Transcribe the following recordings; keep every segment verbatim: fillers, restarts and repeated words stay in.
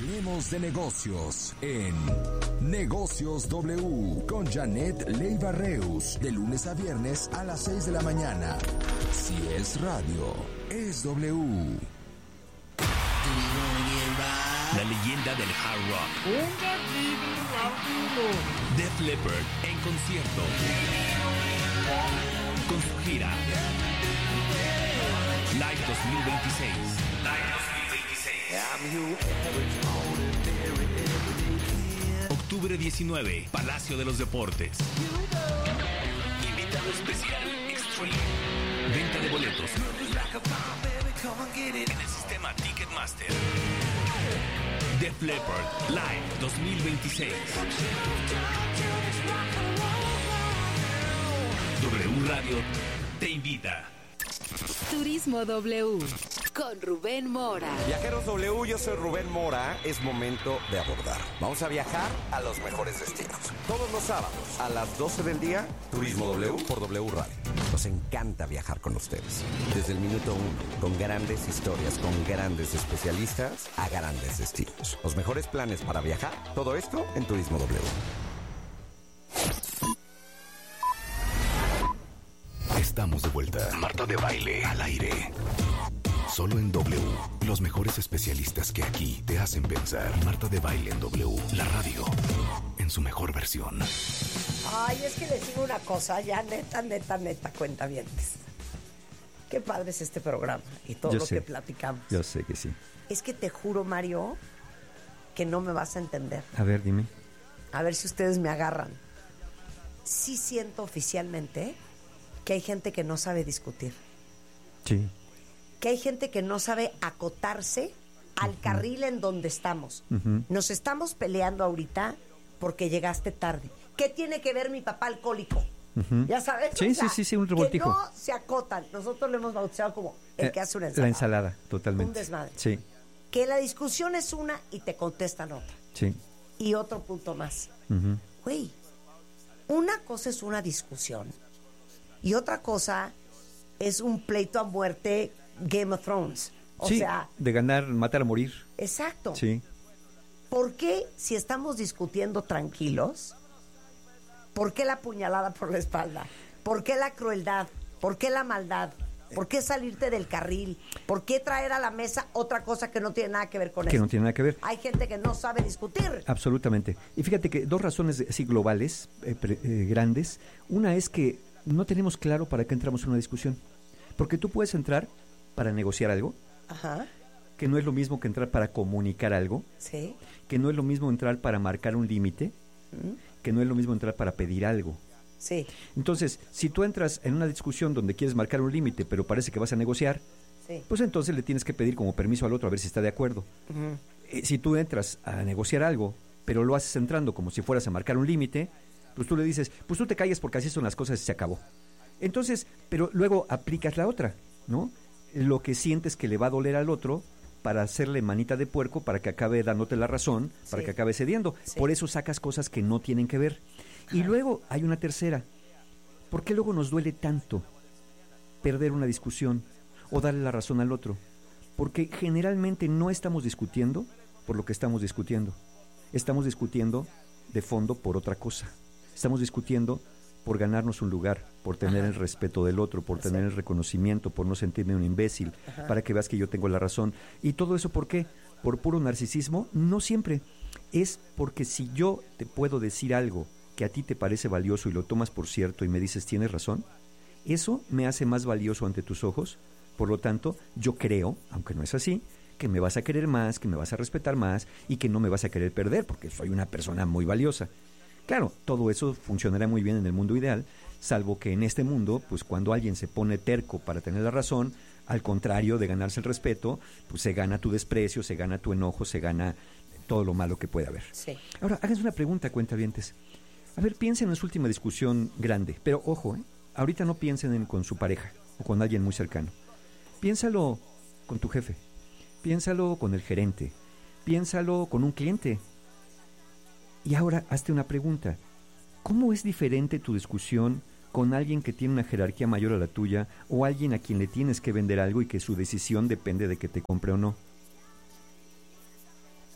Hablemos de negocios en Negocios W con Janet Leiva Reus, de lunes a viernes a las seis de la mañana. Si es radio, es W. La leyenda del hard rock. Def Leppard en concierto. Con su gira Live dos mil veintiséis. Live dos mil veintiséis. Octubre diecinueve, Palacio de los Deportes. Invitado especial, Extreme. Venta de boletos en el sistema Ticketmaster. Def Leppard Live dos mil veintiséis. W Radio te invita. Turismo W con Rubén Mora. Viajeros W, yo soy Rubén Mora. Es momento de abordar. Vamos a viajar a los mejores destinos. Todos los sábados a las doce del día, Turismo W por W Radio. Nos encanta viajar con ustedes. Desde el minuto uno, con grandes historias, con grandes especialistas a grandes destinos. Los mejores planes para viajar, todo esto en Turismo W. Estamos de vuelta. Marta de Baile al aire. Solo en W. Los mejores especialistas que aquí te hacen pensar. Marta de Baile en W. La radio en su mejor versión. Ay, es que les digo una cosa, ya neta, neta, neta, cuentavientes. Qué padre es este programa y todo Yo lo sé. que platicamos. Yo sé que sí. Es que te juro, Mario, que no me vas a entender. A ver, dime. A ver si ustedes me agarran. Sí siento oficialmente que hay gente que no sabe discutir. Sí. Que hay gente que no sabe acotarse al uh-huh. carril en donde estamos. Uh-huh. Nos estamos peleando ahorita porque llegaste tarde. ¿Qué tiene que ver mi papá alcohólico? Uh-huh. ¿Ya sabes? Sí, o sea, sí, sí, sí, un revoltijo. Que no se acotan. Nosotros lo hemos bautizado como el Eh, que hace una ensalada. La ensalada, totalmente. Un desmadre. Sí, Que la discusión es una y te contestan otra. sí. Y otro punto más. Uh-huh. Güey, una cosa es una discusión y otra cosa es un pleito a muerte Game of Thrones. O sí, sea, de ganar, matar a morir. exacto. Sí. ¿Por qué si estamos discutiendo tranquilos, por qué la puñalada por la espalda? ¿Por qué la crueldad? ¿Por qué la maldad? ¿Por qué salirte del carril? ¿Por qué traer a la mesa otra cosa que no tiene nada que ver con eso? Que no tiene nada que ver. Hay gente que no sabe discutir. Absolutamente. Y fíjate que dos razones así globales, eh, pre- eh, grandes. Una es que no tenemos claro para qué entramos en una discusión. Porque tú puedes entrar para negociar algo, Ajá, que no es lo mismo que entrar para comunicar algo, sí. que no es lo mismo entrar para marcar un límite, ¿Mm? que no es lo mismo entrar para pedir algo. Sí, Entonces, si tú entras en una discusión donde quieres marcar un límite, pero parece que vas a negociar, sí. pues entonces le tienes que pedir como permiso al otro a ver si está de acuerdo. Ujú. Eh, si tú entras a negociar algo, pero lo haces entrando como si fueras a marcar un límite, pues tú le dices, pues tú te calles porque así son las cosas y se acabó. Entonces, pero luego aplicas la otra, ¿no? Lo que sientes que le va a doler al otro para hacerle manita de puerco, para que acabe dándote la razón, para Sí. que acabe cediendo. Sí. Por eso sacas cosas que no tienen que ver. Y luego hay una tercera. ¿Por qué luego nos duele tanto perder una discusión o darle la razón al otro? Porque generalmente no estamos discutiendo por lo que estamos discutiendo. Estamos discutiendo de fondo por otra cosa. Estamos discutiendo por ganarnos un lugar, por tener Ajá. el respeto del otro, por Sí. tener el reconocimiento, por no sentirme un imbécil, Ajá. para que veas que yo tengo la razón. ¿Y todo eso por qué? ¿Por puro narcisismo? No siempre. Es porque si yo te puedo decir algo que a ti te parece valioso y lo tomas por cierto y me dices tienes razón, eso me hace más valioso ante tus ojos. Por lo tanto, yo creo, aunque no es así, que me vas a querer más, que me vas a respetar más y que no me vas a querer perder porque soy una persona muy valiosa. Claro, todo eso funcionará muy bien en el mundo ideal, salvo que en este mundo, pues cuando alguien se pone terco para tener la razón, al contrario de ganarse el respeto, pues se gana tu desprecio, se gana tu enojo, se gana todo lo malo que puede haber. Sí. Ahora, háganse una pregunta, cuentavientes. A ver, piensen en su última discusión grande, pero ojo, ¿eh? Ahorita no piensen en con su pareja o con alguien muy cercano. Piénsalo con tu jefe, piénsalo con el gerente, piénsalo con un cliente. Y ahora hazte una pregunta. ¿Cómo es diferente tu discusión con alguien que tiene una jerarquía mayor a la tuya o alguien a quien le tienes que vender algo y que su decisión depende de que te compre o no?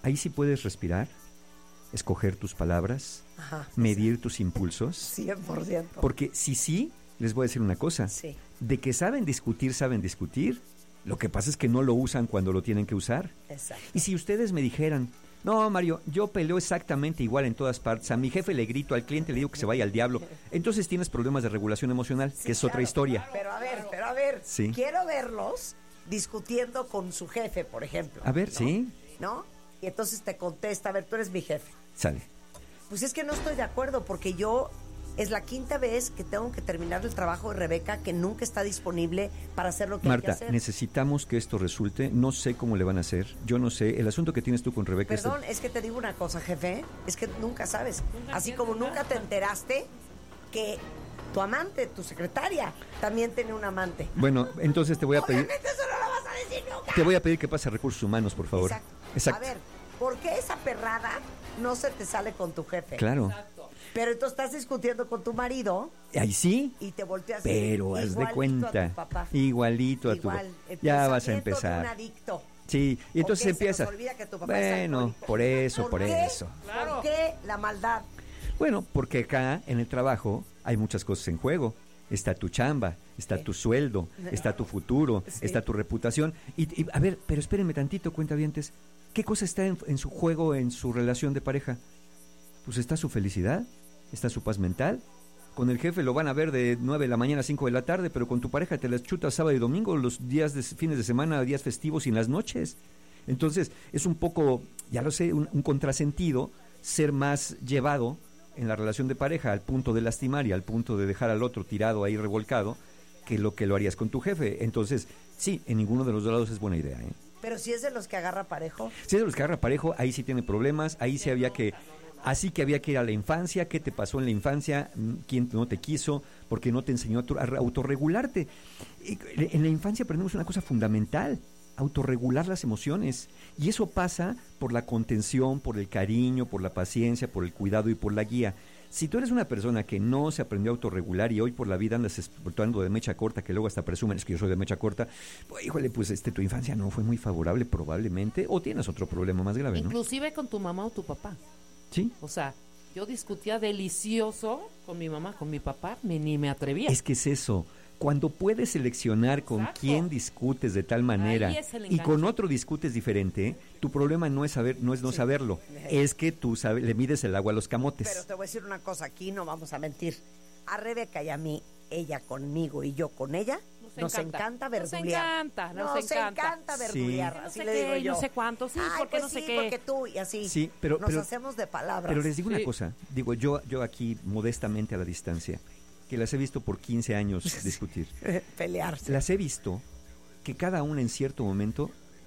ahí sí puedes respirar, escoger tus palabras, Ajá, medir tus impulsos. cien por ciento. Porque si sí, les voy a decir una cosa. Sí. De que saben discutir, saben discutir. Lo que pasa es que no lo usan cuando lo tienen que usar. Exacto. Y si ustedes me dijeran, no, Mario, yo peleo exactamente igual en todas partes. A mi jefe le grito, al cliente le digo que se vaya al diablo. Entonces tienes problemas de regulación emocional, Sí, que es claro. otra historia. Pero a ver, pero a ver, Sí. quiero verlos discutiendo con su jefe, por ejemplo. A ver, ¿no? sí, ¿No? Y entonces te contesta, a ver, tú eres mi jefe. sale. Pues es que no estoy de acuerdo porque yo es la quinta vez que tengo que terminar el trabajo de Rebeca, que nunca está disponible para hacer lo que hay que Marta, hacer. necesitamos que esto resulte. No sé cómo le van a hacer. Yo no sé. El asunto que tienes tú con Rebeca es... Perdón, es que te digo una cosa, jefe, es que nunca sabes. Así como nunca te enteraste que tu amante, tu secretaria, también tiene un amante. Bueno, entonces te voy a pedir... Obviamente eso no lo vas a decir nunca. Te voy a pedir que pases a Recursos Humanos, por favor. Exacto. Exacto. A ver, ¿por qué esa perrada no se te sale con tu jefe? Claro. Pero entonces estás discutiendo con tu marido Ahí sí. y te volteas Pero haz de igualito cuenta. a tu papá. Igualito a Igual, tu... el Ya vas a pensamiento de un empezar. adicto. Sí, y entonces ¿Por qué empieza. se nos olvida que tu papá es Bueno, alcohólico? por eso, por qué? eso. ¿Por qué la maldad? Bueno, porque acá en el trabajo hay muchas cosas en juego. Está tu chamba, está Sí. tu sueldo, está tu futuro, Sí. está tu reputación. Y, y, a ver, pero espérenme tantito, cuentavientes. ¿Qué cosa está en, en su juego, en su relación de pareja? Pues está su felicidad, está su paz mental. Con el jefe lo van a ver de nueve de la mañana a cinco de la tarde, pero con tu pareja te las chutas sábado y domingo, los días de fines de semana, días festivos y en las noches. Entonces, es un poco, ya lo sé, un, un contrasentido ser más llevado en la relación de pareja al punto de lastimar y al punto de dejar al otro tirado ahí revolcado que lo que lo harías con tu jefe. Entonces, sí, en ninguno de los dos lados es buena idea, ¿eh? Pero si es de los que agarra parejo. Si es de los que agarra parejo, ahí sí tiene problemas, ahí sí había que... Así que había que ir a la infancia, ¿qué te pasó en la infancia? ¿Quién no te quiso? ¿Por qué no te enseñó a autorregularte? En la infancia aprendemos una cosa fundamental, autorregular las emociones. Y eso pasa por la contención, por el cariño, por la paciencia, por el cuidado y por la guía. Si tú eres una persona que no se aprendió a autorregular y hoy por la vida andas explotando de mecha corta, que luego hasta presumen, es que yo soy de mecha corta, pues, híjole, pues este, tu infancia no fue muy favorable probablemente, o tienes otro problema más grave, ¿no? Inclusive con tu mamá o tu papá. Sí. O sea, yo discutía delicioso con mi mamá, con mi papá, me, ni me atrevía. Es que es eso. Cuando puedes seleccionar con Exacto. quién discutes de tal manera Ahí es el y con enganche. otro discutes diferente, tu problema no es saber, no es no saberlo, es que tú sabe, le mides el agua a los camotes. Pero te voy a decir una cosa, aquí no vamos a mentir. A Rebeca y a mí, ella conmigo y yo con ella, nos, encanta Nos verdulear. encanta, nos encanta. verdulear, Sí. así No sé le digo qué, yo. no sé cuánto, sí, Ay, porque pues no sé sí, qué. porque tú y así. Sí, pero- nos pero- hacemos de palabras. Pero les digo Sí. una cosa, digo yo yo aquí modestamente a la distancia, que las he visto por quince años discutir. Pelearse. Las he visto que cada una en cierto momento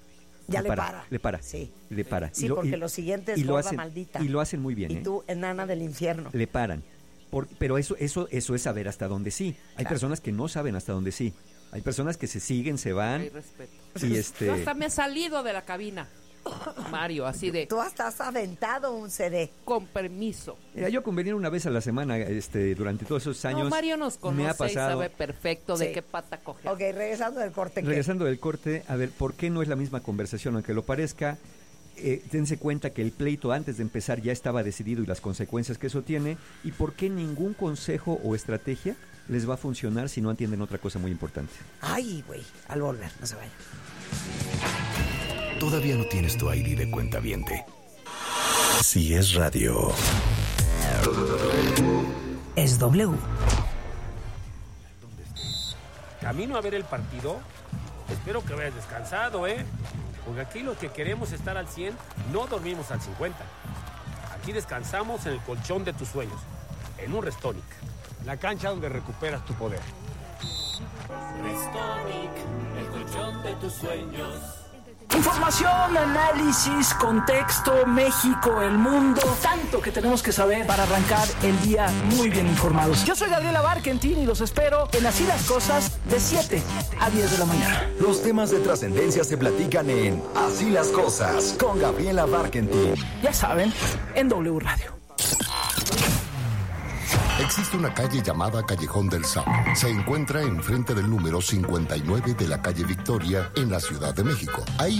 Ya le para. Le para. Sí. Le para. Sí, Y lo- porque y- lo siguiente es y lo gorda hacen, maldita. Y lo hacen muy bien, Y ¿eh? tú, enana del infierno. Le paran. Por- pero eso, eso, eso es saber hasta dónde sí. Hay Claro. personas que no saben hasta dónde sí. Hay personas que se siguen, se van. Hay respeto. Y este. Yo hasta me he salido de la cabina, Mario, así de, Tú hasta has aventado un C D. con permiso. Mira, yo con venir una vez a la semana, este, durante todos esos años. No, Mario nos me conoce ha y pasado. sabe perfecto de Sí. qué pata coge. Ok, regresando del corte. ¿qué? Regresando del corte, a ver, ¿por qué no es la misma conversación aunque lo parezca? Eh, dense cuenta que el pleito antes de empezar ya estaba decidido y las consecuencias que eso tiene. ¿Y por qué ningún consejo o estrategia les va a funcionar si no entienden otra cosa muy importante? Ay, güey, al volver, no se vaya. Todavía no tienes tu I D de cuentaviente. Si es radio. Es W. Camino a ver el partido. Espero que vayas descansado, ¿eh? Porque aquí los que queremos estar al cien no dormimos al cincuenta. Aquí descansamos en el colchón de tus sueños, en un Restonic. La cancha donde recuperas tu poder. Restonic, el colchón de tus sueños. Información, análisis, contexto, México, el mundo, tanto que tenemos que saber para arrancar el día muy bien informados. Yo soy Gabriela Barkentin y los espero en Así las Cosas de siete a diez de la mañana. Los temas de trascendencia se platican en Así las Cosas con Gabriela Barkentin. Ya saben, en W Radio. Existe una calle llamada Callejón del Sapo. Se encuentra enfrente del número cincuenta y nueve de la calle Victoria en la Ciudad de México. Ahí